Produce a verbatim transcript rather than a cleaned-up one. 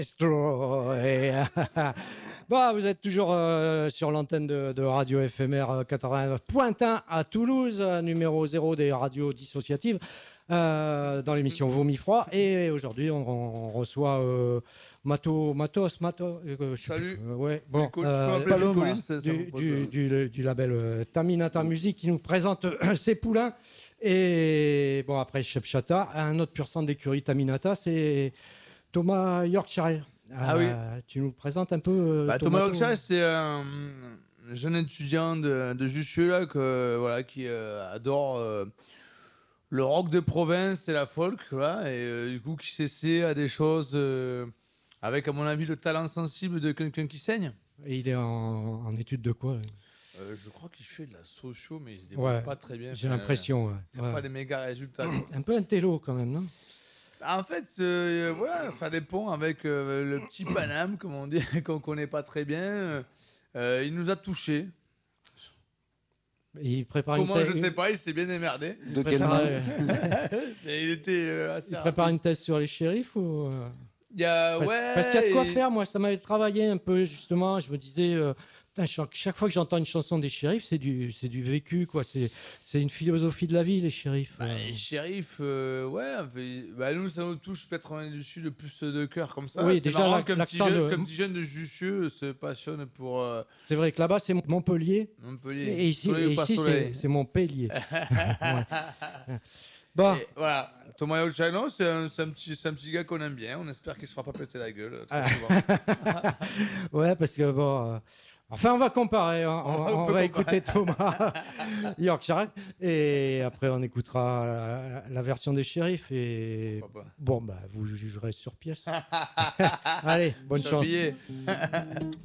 Destroy. Bah, vous êtes toujours euh, sur l'antenne de, de Radio F M R quatre-vingt-neuf point un à Toulouse, numéro zéro des radios dissociatives, euh, dans l'émission Vomi Froid. Et aujourd'hui, on, on reçoit euh, Mato, Matos, Mato. Euh, Salut. Euh, ouais, bon, Cool, euh, tu peux m'appeler Phil Collins, ça, ça du, me pose, du, euh, du, du label euh, Taminata Music qui nous présente euh, ses poulains. Et bon, après Chef Chata, un autre pur sang d'écurie Taminata, c'est Thomas Yorkshire. Ah oui. Euh, tu nous présentes un peu euh, Bah, Thomas Tomato. Yorkshire, c'est un jeune étudiant de, de Jussieu là, que, voilà, qui euh, adore euh, le rock de province et la folk. Voilà, et euh, du coup, qui s'essaie à des choses euh, avec, à mon avis, le talent sensible de quelqu'un qui saigne. Et il est en, en étude de quoi là Euh, je crois qu'il fait de la socio, mais il se débrouille Ouais, pas très bien. j'ai Enfin, l'impression. Ouais. Il n'y a Ouais. pas des méga résultats. quoi. Un peu un télo quand même, non? En fait, euh, voilà, faire des ponts avec euh, le petit Paname, comme on dit, qu'on connaît pas très bien, euh, il nous a touchés. Il prépare Comment, une je thèse. sais pas, il s'est bien démerdé. De quelle main C'est- Il était euh, assez Il prépare rapide. une thèse sur les shérifs ou euh, Il y a, parce, ouais, parce qu'il y a de quoi et- faire. Moi, ça m'avait travaillé un peu justement. Je me disais, euh, putain, chaque, chaque fois que j'entends une chanson des shérifs, c'est du, c'est du vécu, quoi. C'est, c'est une philosophie de la vie, les shérifs. Bah, Euh, les shérifs, euh, ouais, on fait- bah, nous, ça nous touche peut-être on est dessus de plus de cœur comme ça. Oui, c'est déjà, marrant l'ac- qu'un petit l'accent jeune, de- qu'un petit jeune de Jussieu se passionne pour euh, C'est vrai que là-bas, c'est Montpellier. Montpellier. Et ici, Soleil ou et pas ici soleil. c'est, c'est Montpellier. Ouais. Bon, Et voilà, Thomas Yorkshire, non, c'est un, c'est un petit, c'est un petit gars qu'on aime bien. On espère qu'il se fera pas péter la gueule euh, trop Ah. souvent. ouais, parce que bon. euh, Enfin, on va comparer. hein. On, On on peut va comparer. écouter Thomas Yorkshire et après on écoutera la, la version des shérifs et Pourquoi pas. bon, bah vous jugerez sur pièce. Allez, bonne Sur le chance. billet.